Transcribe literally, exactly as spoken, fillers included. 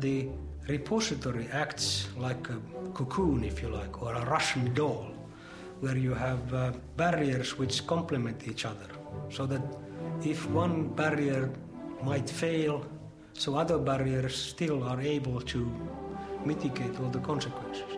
the repository acts like a cocoon, if you like, or a Russian doll, where you have uh, barriers which complement each other, so that if one barrier might fail, so other barriers still are able to mitigate all the consequences.